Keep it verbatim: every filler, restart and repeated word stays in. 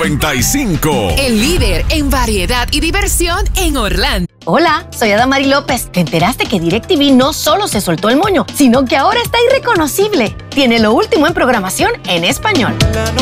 noventa y cinco. El líder en variedad y diversión en Orlando. Hola, soy Adamari López. ¿Te enteraste que DirecTV no solo se soltó el moño, sino que ahora está irreconocible? Tiene lo último en programación en español.